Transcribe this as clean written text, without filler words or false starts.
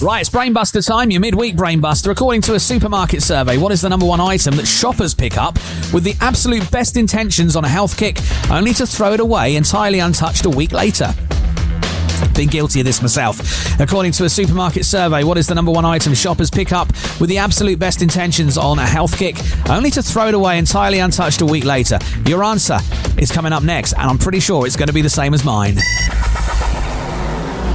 Right, it's Brainbuster time, your midweek Brainbuster. According to a supermarket survey, what is the number one item that shoppers pick up with the absolute best intentions on a health kick, only to throw it away entirely untouched a week later? Been guilty of this myself. According to a supermarket survey, what is the number one item shoppers pick up with the absolute best intentions on a health kick, only to throw it away entirely untouched a week later? Your answer is coming up next, and I'm pretty sure it's going to be the same as mine.